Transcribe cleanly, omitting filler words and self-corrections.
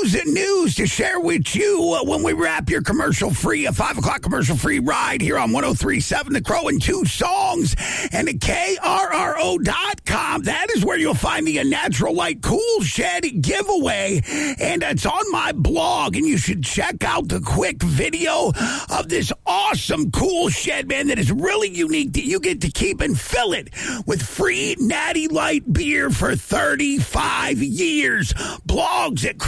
news to share with you when we wrap your commercial-free, a 5 o'clock commercial-free ride here on 103.7 The Crow and 2 songs and at KRRO.com. That is where you'll find the Natural Light Cool Shed giveaway, and it's on my blog, and you should check out the quick video of this awesome cool shed, man, that is really unique that you get to keep and fill it with free Natty Light beer for 35 years. Blogs at